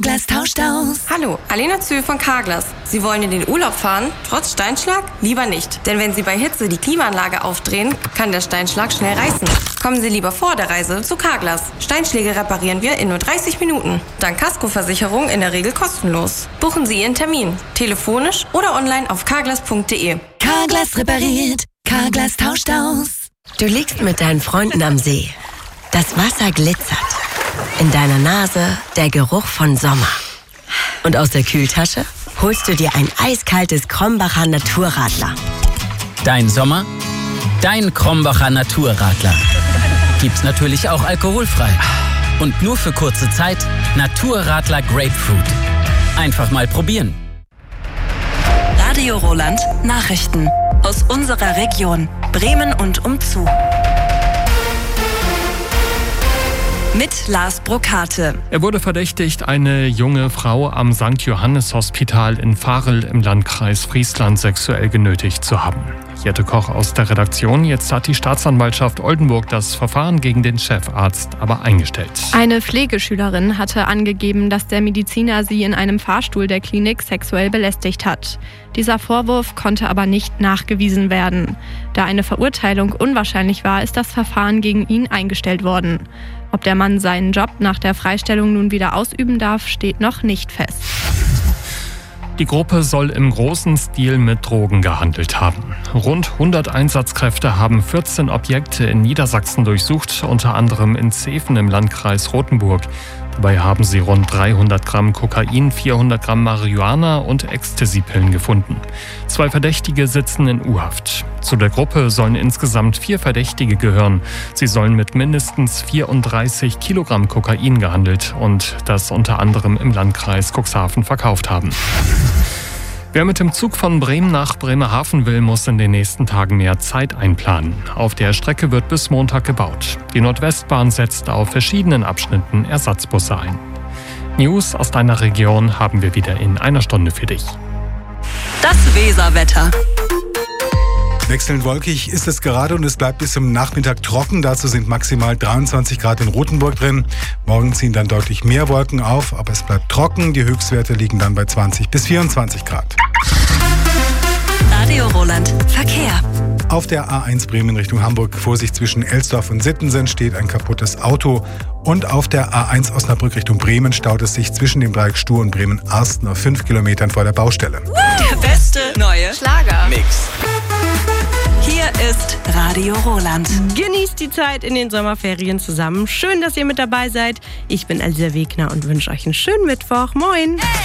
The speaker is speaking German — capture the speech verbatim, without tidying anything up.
Carglass tauscht aus. Hallo, Alena Zühl von Carglass. Sie wollen in den Urlaub fahren, trotz Steinschlag? Lieber nicht. Denn wenn Sie bei Hitze die Klimaanlage aufdrehen, kann der Steinschlag schnell reißen. Kommen Sie lieber vor der Reise zu Carglass. Steinschläge reparieren wir in nur dreißig Minuten. Dank Kaskoversicherung in der Regel kostenlos. Buchen Sie Ihren Termin. Telefonisch oder online auf carglass punkt de. Carglass repariert. Carglass tauscht aus. Du liegst mit deinen Freunden am See. Das Wasser glitzert. In deiner Nase der Geruch von Sommer. Und aus der Kühltasche holst du dir ein eiskaltes Krombacher Naturradler. Dein Sommer, dein Krombacher Naturradler. Gibt's natürlich auch alkoholfrei. Und nur für kurze Zeit Naturradler Grapefruit. Einfach mal probieren. Radio Roland Nachrichten aus unserer Region Bremen und umzu. Mit Lars Brokate. Er wurde verdächtigt, eine junge Frau am Sankt Johannes Hospital in Varel im Landkreis Friesland sexuell genötigt zu haben. Jette Koch aus der Redaktion. Jetzt hat die Staatsanwaltschaft Oldenburg das Verfahren gegen den Chefarzt aber eingestellt. Eine Pflegeschülerin hatte angegeben, dass der Mediziner sie in einem Fahrstuhl der Klinik sexuell belästigt hat. Dieser Vorwurf konnte aber nicht nachgewiesen werden. Da eine Verurteilung unwahrscheinlich war, ist das Verfahren gegen ihn eingestellt worden. Ob der Mann seinen Job nach der Freistellung nun wieder ausüben darf, steht noch nicht fest. Die Gruppe soll im großen Stil mit Drogen gehandelt haben. Rund hundert Einsatzkräfte haben vierzehn Objekte in Niedersachsen durchsucht, unter anderem in Zeven im Landkreis Rothenburg. Dabei haben sie rund dreihundert Gramm Kokain, vierhundert Gramm Marihuana und Ecstasy-Pillen gefunden. Zwei Verdächtige sitzen in U-Haft. Zu der Gruppe sollen insgesamt vier Verdächtige gehören. Sie sollen mit mindestens vierunddreißig Kilogramm Kokain gehandelt und das unter anderem im Landkreis Cuxhaven verkauft haben. Wer mit dem Zug von Bremen nach Bremerhaven will, muss in den nächsten Tagen mehr Zeit einplanen. Auf der Strecke wird bis Montag gebaut. Die Nordwestbahn setzt auf verschiedenen Abschnitten Ersatzbusse ein. News aus deiner Region haben wir wieder in einer Stunde für dich. Das Weserwetter. Wechselnd wolkig ist es gerade und es bleibt bis zum Nachmittag trocken. Dazu sind maximal dreiundzwanzig Grad in Rothenburg drin. Morgen ziehen dann deutlich mehr Wolken auf, aber es bleibt trocken. Die Höchstwerte liegen dann bei zwanzig bis vierundzwanzig Grad. Radio Roland Verkehr. Auf der A eins Bremen Richtung Hamburg, Vorsicht zwischen Elsdorf und Sittensen, steht ein kaputtes Auto. Und auf der A eins Osnabrück Richtung Bremen staut es sich zwischen dem Dreieck Stur und Bremen-Arsten auf fünf Kilometern vor der Baustelle. Der beste neue Schlager. Mix. Hier ist Radio Roland. Genießt die Zeit in den Sommerferien zusammen. Schön, dass ihr mit dabei seid. Ich bin Alisa Wegner und wünsche euch einen schönen Mittwoch. Moin.